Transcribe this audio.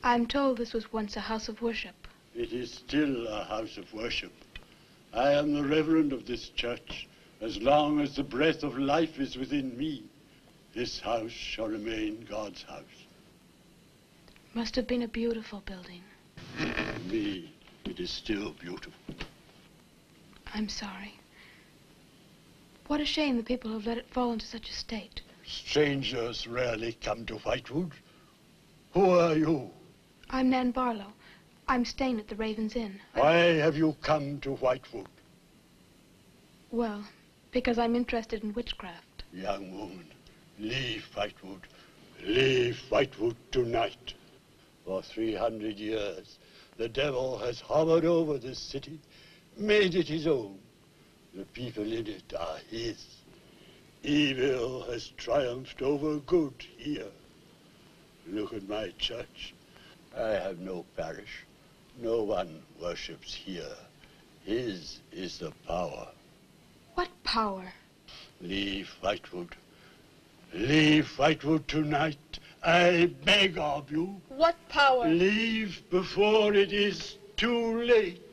I'm told this was once a house of worship. It is still a house of worship. I am the reverend of this church. As long as the breath of life is within me, this house shall remain God's house. Must have been a beautiful building. To me, it is still beautiful. I'm sorry. What a shame the people have let it fall into such a state. Strangers rarely come to Whitewood. Who are you? I'm Nan Barlow. I'm staying at the Raven's Inn. Why have you come to Whitewood? Well, because I'm interested in witchcraft. Young woman, leave Whitewood. Leave Whitewood tonight. For 300 years, the devil has hovered over this city, made it his own. The people in it are his. Evil has triumphed over good here. Look at my church. I have no parish. No one worships here. His is the power. What power? Leave Whitewood. Leave Whitewood tonight. I beg of you. What power? Leave before it is too late.